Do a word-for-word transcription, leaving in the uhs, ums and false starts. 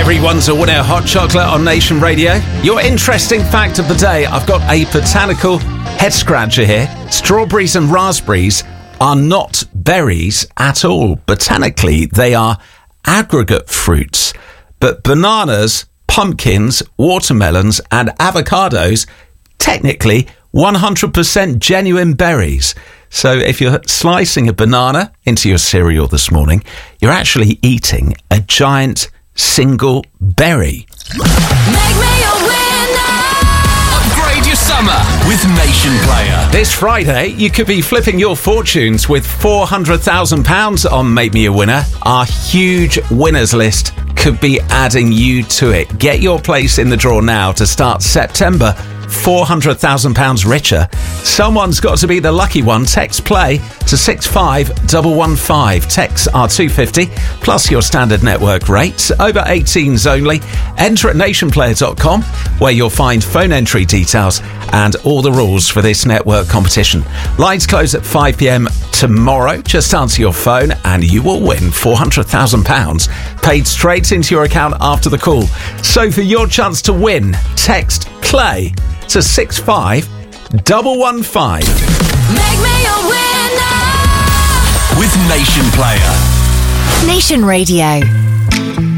Everyone's a winner. Hot chocolate on Nation Radio. Your interesting fact of the day. I've got a botanical head scratcher here. Strawberries and raspberries are not berries at all. Botanically, they are aggregate fruits. But bananas, pumpkins, watermelons and avocados, technically one hundred percent genuine berries. So if you're slicing a banana into your cereal this morning, you're actually eating a giant single berry. Make me a winner. Upgrade your summer with Nation Player. This Friday, you could be flipping your fortunes with four hundred thousand pounds on Make Me a Winner. Our huge winners list could be adding you to it. Get your place in the draw now to start September four hundred thousand pounds richer. Someone's got to be the lucky one. Text play to six five one one five. Texts are two fifty plus your standard network rates. Over eighteens only. Enter at nation player dot com where you'll find phone entry details and all the rules for this network competition. Lines close at five p.m. tomorrow. Just answer your phone and you will win four hundred thousand pounds paid straight into your account after the call. So for your chance to win, text play to six five one one five. Make me a winner. With Nation Player. Nation Radio.